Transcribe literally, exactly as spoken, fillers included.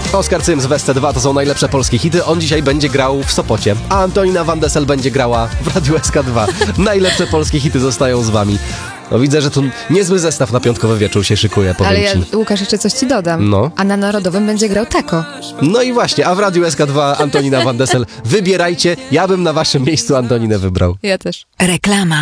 Oskar Cyms w S C dwa to są najlepsze polskie hity. On dzisiaj będzie grał w Sopocie, a Antonina Van Dessel będzie grała w Radiu S K dwa. Najlepsze polskie hity zostają z wami. No widzę, że tu niezły zestaw na piątkowy wieczór się szykuje, powiem Ale ja, ci. Łukasz, jeszcze coś ci dodam. No. A na Narodowym będzie grał Tako. No i właśnie, a w Radiu S K dwa Antonina Van Dessel. Wybierajcie, ja bym na waszym miejscu Antoninę wybrał. Ja też. Reklama.